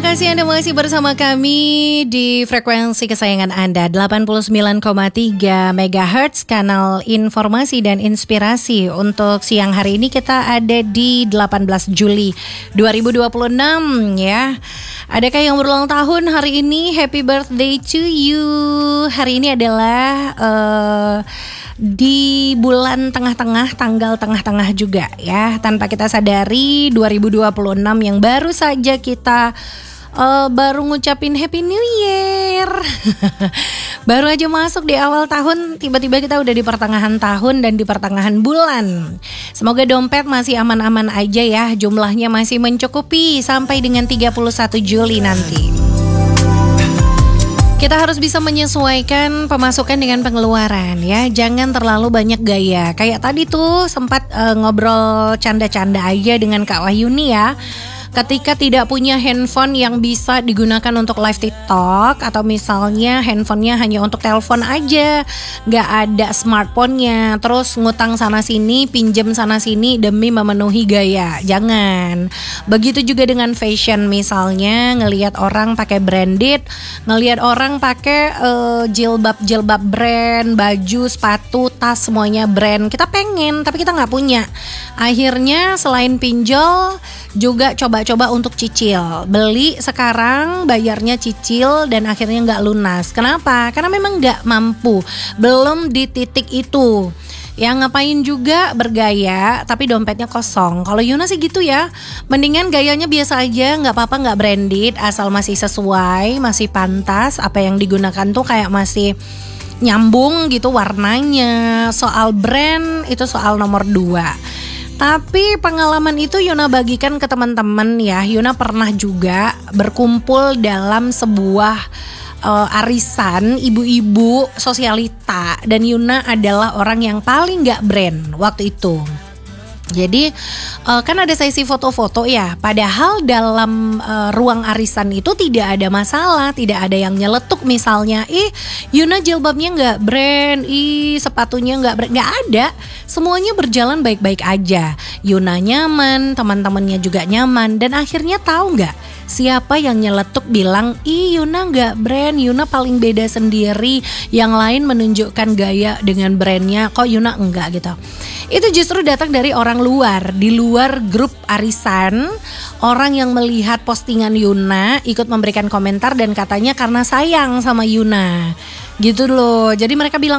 kasih Anda masih bersama kami di frekuensi kesayangan Anda 89,3 MHz kanal informasi dan inspirasi. Untuk siang hari ini kita ada di 18 Juli 2026 ya. Adakah yang berulang tahun hari ini? Happy birthday to you. Hari ini adalah di bulan tengah-tengah, tanggal tengah-tengah juga ya. Tanpa kita sadari 2026 yang baru saja kita baru ngucapin Happy New Year. Baru aja masuk di awal tahun, tiba-tiba kita udah di pertengahan tahun dan di pertengahan bulan. Semoga dompet masih aman-aman aja ya. Jumlahnya masih mencukupi sampai dengan 31 Juli nanti. Kita harus bisa menyesuaikan pemasukan dengan pengeluaran ya. Jangan terlalu banyak gaya. Kayak tadi tuh sempat ngobrol canda-canda aja dengan Kak Wahyuni ya. Ketika tidak punya handphone yang bisa digunakan untuk live TikTok, atau misalnya handphonenya hanya untuk telepon aja, gak ada smartphone-nya, terus ngutang sana sini, pinjam sana sini demi memenuhi gaya. Jangan. Begitu juga dengan fashion, misalnya ngelihat orang pakai branded, ngelihat orang pakai jilbab brand, baju, sepatu, tas, semuanya brand. Kita pengen tapi kita gak punya. Akhirnya selain pinjol juga coba untuk cicil. Beli sekarang, bayarnya cicil dan akhirnya gak lunas. Kenapa? Karena memang gak mampu. Belum di titik itu. Ya ngapain juga bergaya tapi dompetnya kosong. Kalau Yuna sih gitu ya. Mendingan gayanya biasa aja, gak apa-apa gak branded, asal masih sesuai, masih pantas. Apa yang digunakan tuh kayak masih nyambung gitu warnanya. Soal brand itu soal nomor 2. Tapi pengalaman itu Yuna bagikan ke teman-teman ya. Yuna pernah juga berkumpul dalam sebuah arisan ibu-ibu sosialita. Dan Yuna adalah orang yang paling gak brand waktu itu. Jadi kan ada sesi foto-foto ya. Padahal dalam ruang arisan itu tidak ada masalah, tidak ada yang nyeletuk misalnya. Yuna jilbabnya gak brand, sepatunya gak brand, gak ada. Semuanya berjalan baik-baik aja. Yuna nyaman, teman-temannya juga nyaman. Dan akhirnya tahu gak siapa yang nyeletuk bilang, Yuna gak brand, Yuna paling beda sendiri. Yang lain menunjukkan gaya dengan brandnya, kok Yuna enggak gitu. Itu justru datang dari orang luar, di luar grup arisan. Orang yang melihat postingan Yuna ikut memberikan komentar dan katanya karena sayang sama Yuna gitu loh. Jadi mereka bilang,